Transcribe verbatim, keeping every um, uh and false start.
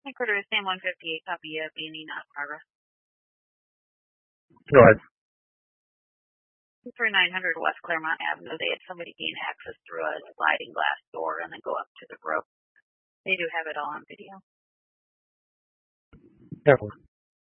Hey, Critter, Sam one fifty-eight, copy of B and E, not progress. Go ahead. For nine hundred West Claremont Avenue, they had somebody gain access through a sliding glass door and then go up to the rope. They do have it all on video. Careful.